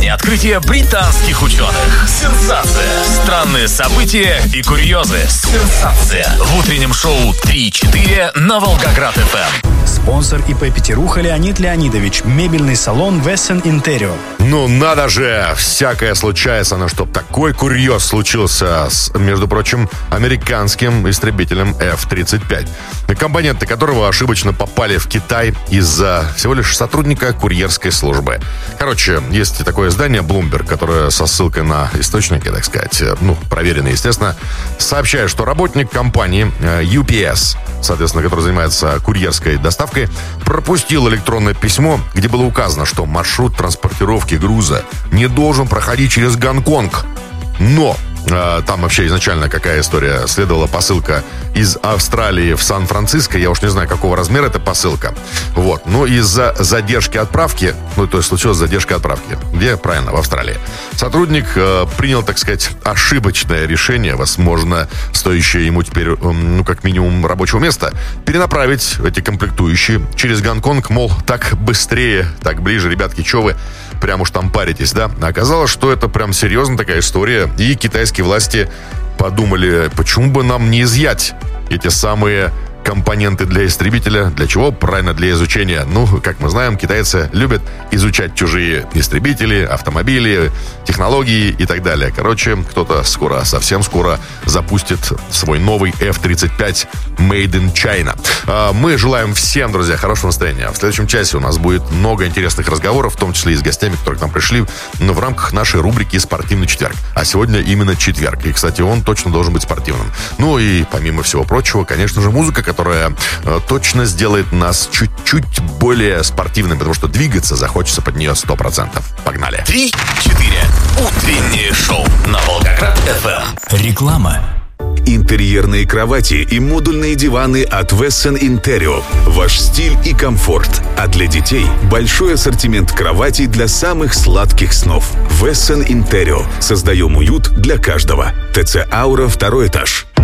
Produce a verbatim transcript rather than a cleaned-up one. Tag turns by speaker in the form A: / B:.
A: Недавнее открытие британских ученых. Сенсация. Странные события и курьезы. Сенсация. В утреннем шоу три-четыре на Волгоград-эф эм.
B: Спонсор ИП «Петеруха» Леонид Леонидович. Мебельный салон Wesson Interior.
C: Ну, надо же, всякое случается, но чтоб такой курьез случился с, между прочим, американским истребителем эф тридцать пять, компоненты которого ошибочно попали в Китай из-за всего лишь сотрудника курьерской службы. Короче, есть такое издание Bloomberg, которое со ссылкой на источники, так сказать, ну, проверенные, естественно, сообщает, что работник компании ю пи эс, соответственно, который занимается курьерской доставкой, пропустил электронное письмо, где было указано, что маршрут транспортировки груза не должен проходить через Гонконг. Но э, там вообще изначально какая история? Следовала посылка из Австралии в Сан-Франциско. Я уж не знаю, какого размера эта посылка. Вот. Но из-за задержки отправки, ну, то есть случилась задержка отправки. Где? Правильно, в Австралии. Сотрудник э, принял, так сказать, ошибочное решение, возможно, стоящее ему теперь, э, ну, как минимум, рабочего места, перенаправить эти комплектующие через Гонконг, мол, так быстрее, так ближе, ребятки, чё вы прям уж там паритесь, да? Оказалось, что это прям серьезная такая история, и китайские власти подумали, почему бы нам не изъять эти самые компоненты для истребителя. Для чего? Правильно, для изучения. Ну, как мы знаем, китайцы любят изучать чужие истребители, автомобили, технологии и так далее. Короче, кто-то скоро, совсем скоро запустит свой новый эф тридцать пять Made in China. Мы желаем всем, друзья, хорошего настроения. В следующем часе у нас будет много интересных разговоров, в том числе и с гостями, которые к нам пришли, но в рамках нашей рубрики «Спортивный четверг». А сегодня именно четверг. И, кстати, он точно должен быть спортивным. Ну и, помимо всего прочего, конечно же, музыка, которая э, точно сделает нас чуть-чуть более спортивными, потому что двигаться захочется под нее сто процентов. Погнали.
A: три-четыре. Утреннее шоу на Волгоград-эф эм.
D: Реклама. Интерьерные кровати и модульные диваны от Wesson Interior. Ваш стиль и комфорт. А для детей большой ассортимент кроватей для самых сладких снов. Wesson Interior. Создаем уют для каждого. ТЦ «Аура», второй этаж.